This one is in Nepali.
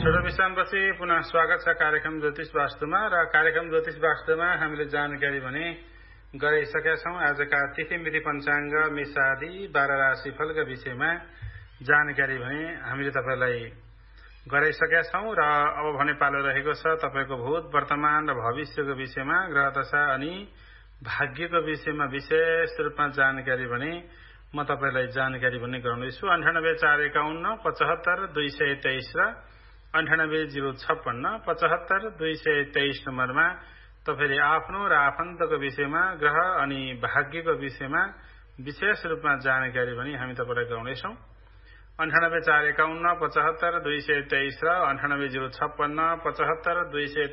छोटो विश्रामपछि पुनः स्वागत छ कार्यक्रम ज्योतिष वास्तुमा र कार्यक्रम ज्योतिष वास्तुमा हामीले जानकारी भने गराइसकेका छौं। आजका तिथि मिति पञ्चाङ्ग मेषादि 12 राशिफलका विषयमा जानकारी भने हामीले तपाईलाई गराइसकेका छौं र अब भने पालो रहेको छ तपाईको भूत वर्तमान र भविष्यको विषयमा ग्रह दशा अनि भाग्यको विषयमा विशेष रूपमा जानकारी भने म तपाईलाई जानकारी भने गराउँदैछु। 9841 75 223 र 9806 75 223 नम्बरमा तपाईले आफ्नो र आफन्तको विषयमा ग्रह अनि भाग्यको विषयमा विशेष रूपमा जानकारी भने हामी तपाईलाई गराउँदैछौं। 9841 75 223 र 9806 75 223